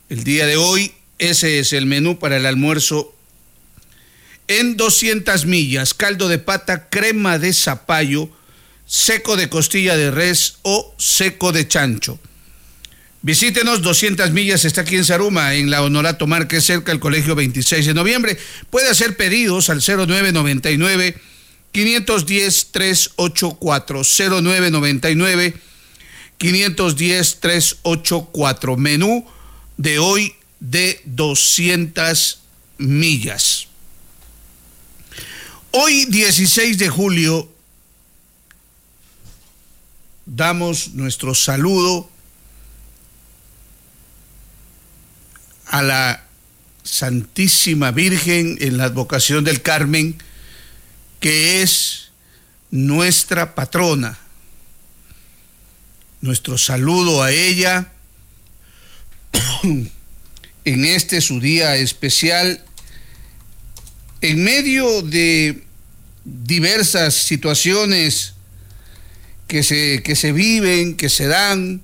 El día de hoy, ese es el menú para el almuerzo. En 200 millas, caldo de pata, crema de zapallo, seco de costilla de res o seco de chancho. Visítenos, 200 millas está aquí en Zaruma, en la Honorato Márquez, cerca del Colegio 26 de Noviembre. Puede hacer pedidos al 0999-510-384, 0999-510-384. Menú de hoy de 200 millas. Hoy, 16 de julio, damos nuestro saludo a la Santísima Virgen en la advocación del Carmen, que es nuestra patrona. Nuestro saludo a ella en este su día especial, en medio de diversas situaciones que se viven, que se dan,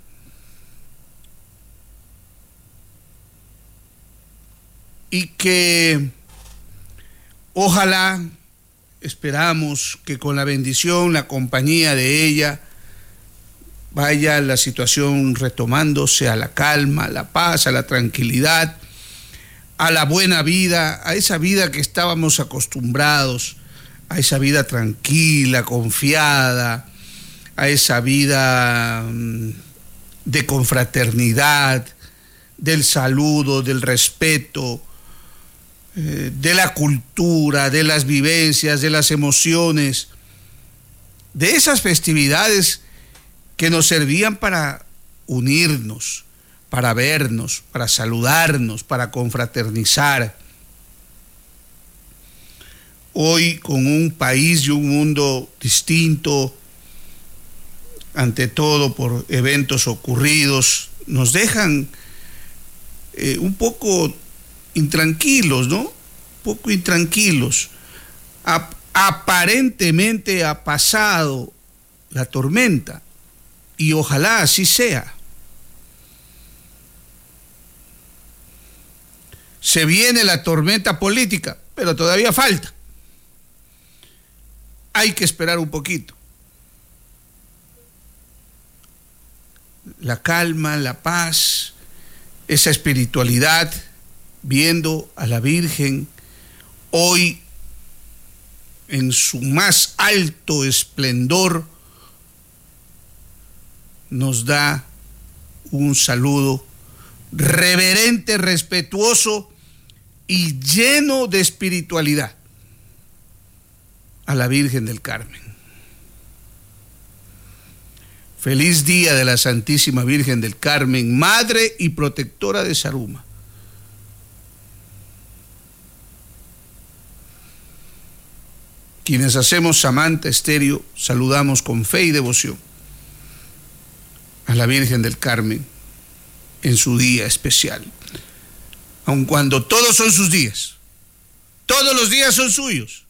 y que ojalá, esperamos que con la bendición, la compañía de ella, vaya la situación retomándose a la calma, a la paz, a la tranquilidad, a la buena vida, a esa vida que estábamos acostumbrados, a esa vida tranquila, confiada, a esa vida de confraternidad, del saludo, del respeto, de la cultura, de las vivencias, de las emociones, de esas festividades que nos servían para unirnos, para vernos, para saludarnos, para confraternizar. Hoy, con un país y un mundo distinto, ante todo por eventos ocurridos, nos dejan un poco intranquilos, ¿no? Un poco intranquilos. Aparentemente ha pasado la tormenta y ojalá así sea. Se viene la tormenta política, pero todavía falta. Hay que esperar un poquito. La calma, la paz, esa espiritualidad, viendo a la Virgen hoy en su más alto esplendor, nos da un saludo reverente, respetuoso y lleno de espiritualidad a la Virgen del Carmen. Feliz día de la Santísima Virgen del Carmen, Madre y Protectora de Zaruma. Quienes hacemos Samantha Estéreo, saludamos con fe y devoción a la Virgen del Carmen en su día especial. Aun cuando todos son sus días, todos los días son suyos.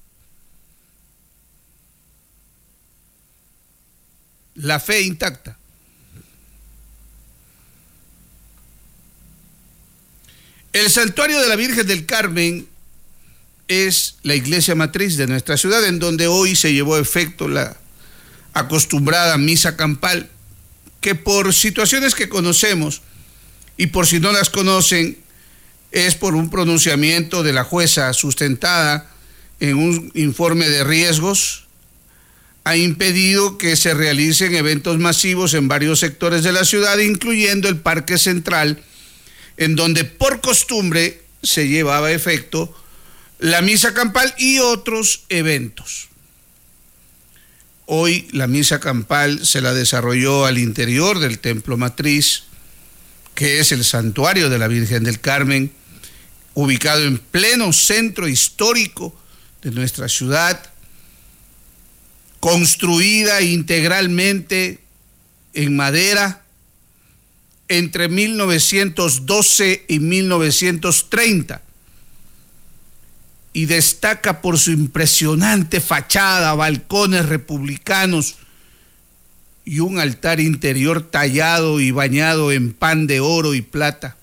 La fe intacta. El santuario de la Virgen del Carmen es la iglesia matriz de nuestra ciudad, en donde hoy se llevó a efecto la acostumbrada misa campal, que por situaciones que conocemos, y por si no las conocen, es por un pronunciamiento de la jueza sustentada en un informe de riesgos, ha impedido que se realicen eventos masivos en varios sectores de la ciudad, incluyendo el Parque Central, en donde por costumbre se llevaba a efecto la misa campal y otros eventos. Hoy la misa campal se la desarrolló al interior del templo matriz, que es el santuario de la Virgen del Carmen, ubicado en pleno centro histórico de nuestra ciudad, construida integralmente en madera entre 1912 y 1930, y destaca por su impresionante fachada, balcones republicanos y un altar interior tallado y bañado en pan de oro y plata.